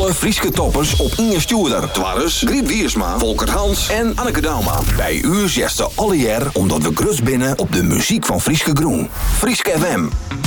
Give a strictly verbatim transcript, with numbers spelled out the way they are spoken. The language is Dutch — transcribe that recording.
alle Frieske toppers op één stuurder. Twarres, Griet Wiersma, Volker Hans en Anneke Dauma. Bij u zesde alle jaar omdat we grut binnen op de muziek van Frieske Groen. Frieske F M.